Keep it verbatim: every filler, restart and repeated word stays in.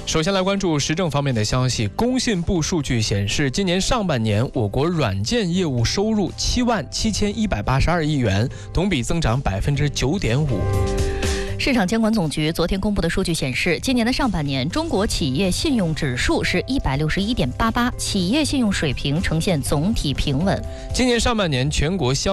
首先来关注时政方面的消息。工信部数据显示，今年上半年我国软件业务收入七万七千一百八十二亿元，同比增长百分之九点五。 市场监管总局昨天公布的数据显示，今年的上半年，中国企业信用指数是一百六十一点八八，企业信用水平呈现总体平稳。 今年上半年全国消